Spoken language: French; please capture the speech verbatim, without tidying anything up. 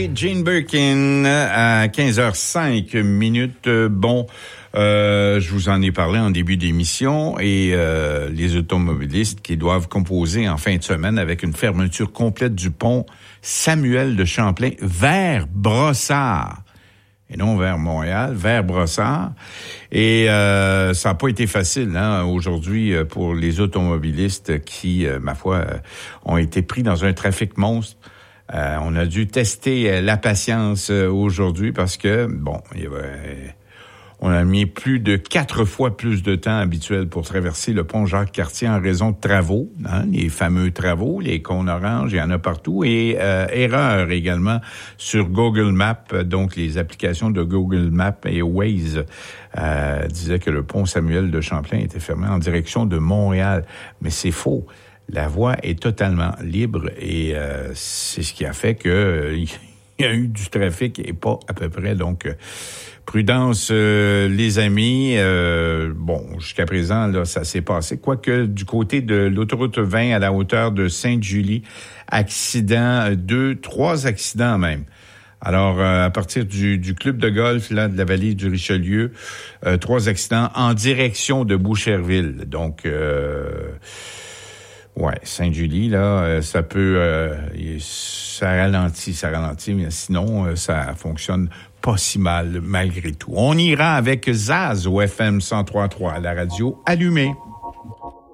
écouter Jane Birkin à quinze heures cinq minutes. Bon, euh, je vous en ai parlé en début d'émission et euh, les automobilistes qui doivent composer en fin de semaine avec une fermeture complète du pont Samuel de Champlain vers Brossard. Et non vers Montréal, vers Brossard. Et euh, ça n'a pas été facile hein, aujourd'hui pour les automobilistes qui, euh, ma foi, euh, ont été pris dans un trafic monstre. Euh, on a dû tester euh, la patience euh, aujourd'hui parce que, bon, il y avait, euh, on a mis plus de quatre fois plus de temps habituel pour traverser le pont Jacques-Cartier en raison de travaux, hein, les fameux travaux, les cônes oranges, il y en a partout, et euh, erreur également sur Google Maps, donc les applications de Google Maps et Waze euh, disaient que le pont Samuel de Champlain était fermé en direction de Montréal, mais c'est faux. La voie est totalement libre et euh, c'est ce qui a fait que euh, il y a eu du trafic et pas à peu près. Donc, euh, prudence, euh, les amis. Euh, bon, jusqu'à présent, là, ça s'est passé. Quoique du côté de l'autoroute vingt à la hauteur de Sainte-Julie, accident, deux, trois accidents même. Alors, euh, à partir du, du club de golf là de la vallée du Richelieu, euh, trois accidents en direction de Boucherville. Donc, euh, ouais, Sainte-Julie, là, ça peut, euh, ça ralentit, ça ralentit, mais sinon, ça fonctionne pas si mal, malgré tout. On ira avec Zaz au F M cent trois point trois, la radio allumée.